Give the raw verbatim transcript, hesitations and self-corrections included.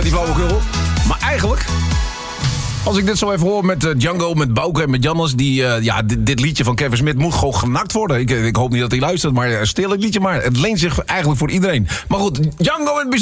die flauwekul. Maar eigenlijk... Als ik dit zo even hoor met uh, Django, met Bouke en met Jannes... Die, uh, ja, dit, dit liedje van Kevin Smith moet gewoon genakt worden. Ik, ik hoop niet dat hij luistert, maar stil het liedje maar. Het leent zich eigenlijk voor iedereen. Maar goed, Django in het bijzonder.